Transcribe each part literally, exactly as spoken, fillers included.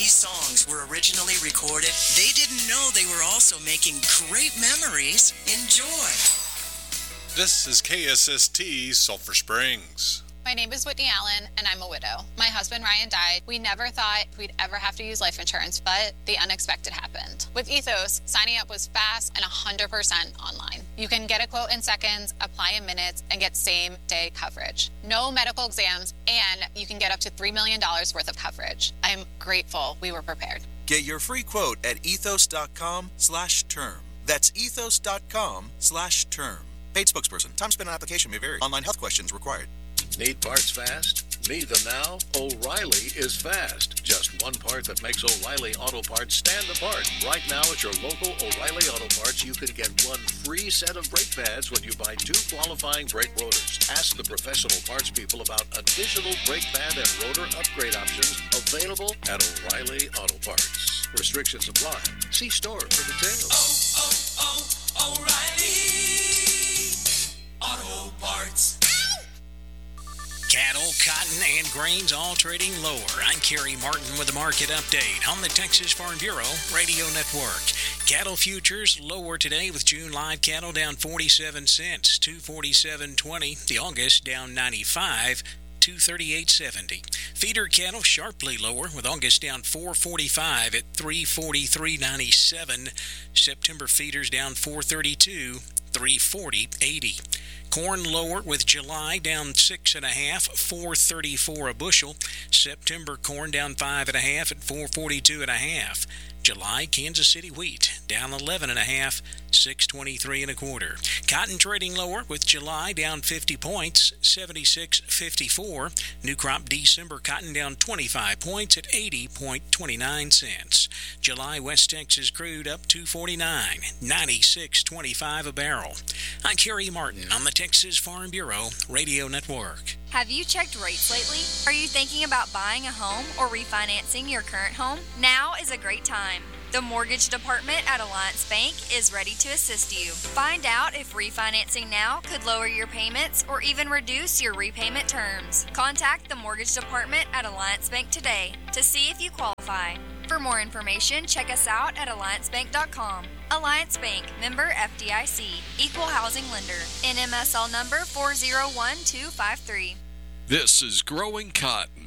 these songs were originally recorded, they didn't know they were also making great memories. Enjoy. This is K S S T Sulphur Springs. My name is Whitney Allen, and I'm a widow. My husband, Ryan, died. We never thought we'd ever have to use life insurance, but the unexpected happened. With Ethos, signing up was fast and one hundred percent online. You can get a quote in seconds, apply in minutes, and get same-day coverage. No medical exams, and you can get up to three million dollars worth of coverage. I'm grateful we were prepared. Get your free quote at ethos.com slash term. That's ethos.com slash term. Paid spokesperson. Time spent on application may vary. Online health questions required. Need parts fast? Need them now? O'Reilly is fast. Just one part that makes O'Reilly Auto Parts stand apart. Right now at your local O'Reilly Auto Parts, you can get one free set of brake pads when you buy two qualifying brake rotors. Ask the professional parts people about additional brake pad and rotor upgrade options available at O'Reilly Auto Parts. Restrictions apply. See store for details. Oh, oh, oh, O'Reilly Auto Parts. Cattle, cotton, and grains all trading lower. I'm Kerry Martin with the market update on the Texas Farm Bureau Radio Network. Cattle futures lower today with June live cattle down forty-seven cents, two forty-seven twenty. The August down ninety-five, two thirty-eight seventy. Feeder cattle sharply lower with August down four forty-five at three forty-three ninety-seven. September feeders down four thirty-two, three forty eighty. Corn lower with July down six and a half, four thirty-four a bushel. September corn down five and a half at four forty-two and a half. July Kansas City wheat down eleven and a half, six twenty-three and a quarter. Cotton trading lower with July down fifty points, seventy-six fifty-four. New crop December cotton down twenty-five points at eighty twenty-nine cents. July West Texas crude up two forty-nine, ninety-six twenty-five a barrel. I'm Kerry Martin on the Texas Farm Bureau Radio Network. Have you checked rates lately? Are you thinking about buying a home or refinancing your current home? Now is a great time. The Mortgage Department at Alliance Bank is ready to assist you. Find out if refinancing now could lower your payments or even reduce your repayment terms. Contact the Mortgage Department at Alliance Bank today to see if you qualify. For more information, check us out at alliance bank dot com. Alliance Bank, member F D I C, equal housing lender. N M S L number four zero one two five three. This is Growing Cotton.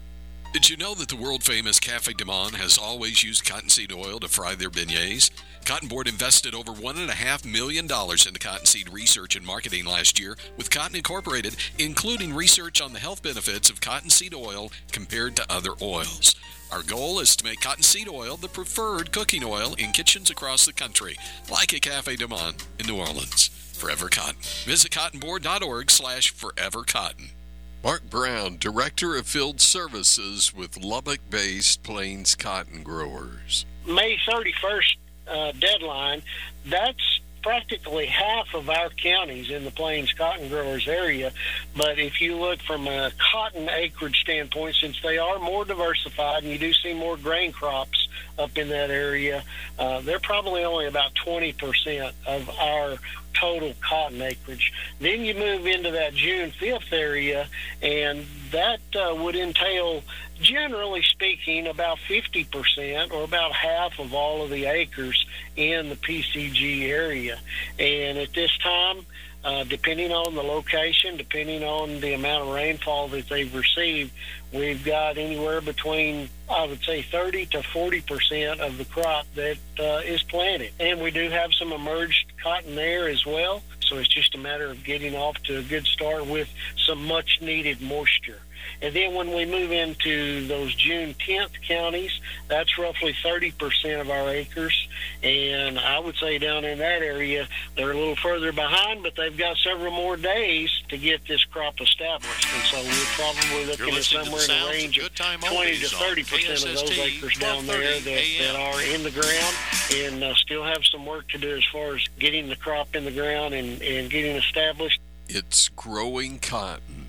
Did you know that the world-famous Cafe de Monde has always used cottonseed oil to fry their beignets? Cotton Board invested over one point five million dollars into cottonseed research and marketing last year with Cotton Incorporated, including research on the health benefits of cottonseed oil compared to other oils. Our goal is to make cottonseed oil the preferred cooking oil in kitchens across the country, like a Cafe de Monde in New Orleans. Forever Cotton. Visit cottonboard.org slash forever cotton. Mark Brown, Director of Field Services with Lubbock-based Plains Cotton Growers. May thirty-first uh, deadline, that's practically half of our counties in the Plains Cotton Growers area. But if you look from a cotton acreage standpoint, since they are more diversified and you do see more grain crops up in that area, uh, they're probably only about twenty percent of our total cotton acreage. Then you move into that June fifth area, and that uh, would entail, generally speaking, about fifty percent or about half of all of the acres in the P C G area. And at this time, uh, depending on the location, depending on the amount of rainfall that they've received, we've got anywhere between, I would say, thirty to forty percent of the crop that uh, is planted. And we do have some emerged cotton there as well. So it's just a matter of getting off to a good start with some much needed moisture. And then when we move into those June tenth counties, that's roughly thirty percent of our acres. And I would say down in that area, they're a little further behind, but they've got several more days to get this crop established. And so we're probably looking at somewhere in the range of twenty to thirty percent of those acres down there that, that are in the ground and uh, still have some work to do as far as getting the crop in the ground and, and getting established. It's Growing Cotton.